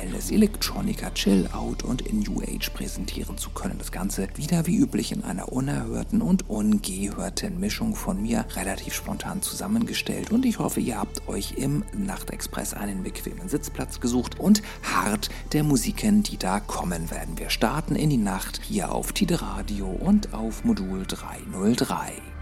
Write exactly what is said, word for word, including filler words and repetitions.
Wellness, Electronica, Chill Out und New Age präsentieren zu können. Das Ganze wieder wie üblich in einer unerhörten und ungehörten Mischung von mir relativ spontan zusammengestellt und ich hoffe, ihr habt euch im Nachtexpress einen bequemen Sitzplatz gesucht und hart der Musiken, die da kommen werden. Wir starten in die Nacht hier auf Tide Radio und auf Modul dreihundertdrei.